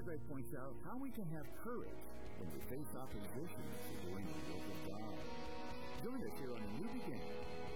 Greg points out how we can have courage when we face opposition to doing the will of God. Join us here on A New Beginning